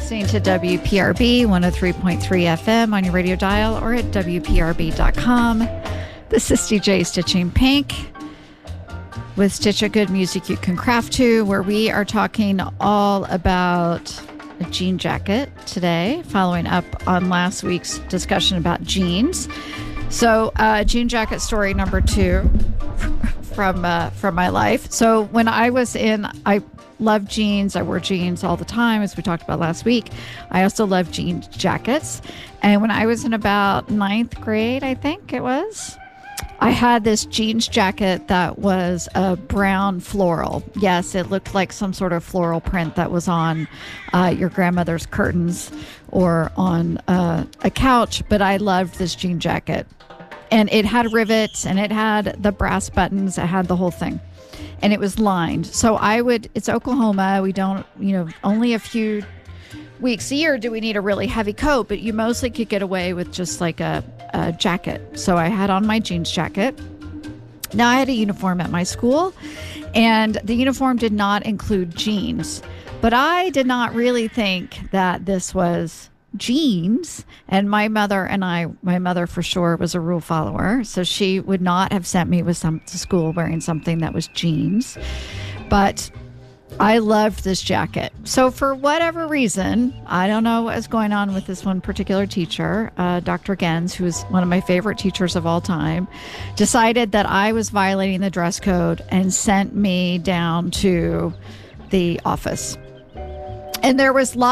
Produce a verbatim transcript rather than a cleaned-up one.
listening to W P R B one oh three point three F M on your radio dial or at W P R B dot com. This is D J Stitching Pink with Stitch a Good Music You Can Craft To, where we are talking all about a jean jacket today, following up on last week's discussion about jeans. So, uh, jean jacket story number two from uh, from my life. So, when I was in, I love jeans. I wore jeans all the time, as we talked about last week. I also love jean jackets. And when I was in about ninth grade, I think it was, I had this jeans jacket that was a brown floral. Yes, it looked like some sort of floral print that was on uh, your grandmother's curtains or on uh, a couch, but I loved this jean jacket. And it had rivets and it had the brass buttons. It had the whole thing. And it was lined. So I would, it's Oklahoma. We don't, you know, only a few weeks a year do we need a really heavy coat, but you mostly could get away with just like a, a jacket. So I had on my jeans jacket. Now I had a uniform at my school, and the uniform did not include jeans, but I did not really think that this was jeans. And my mother and I, my mother for sure was a rule follower, so she would not have sent me with some to school wearing something that was jeans. But I loved this jacket. So for whatever reason, I don't know what was going on with this one particular teacher, uh, Doctor Gens, who is one of my favorite teachers of all time, decided that I was violating the dress code and sent me down to the office. And there was lots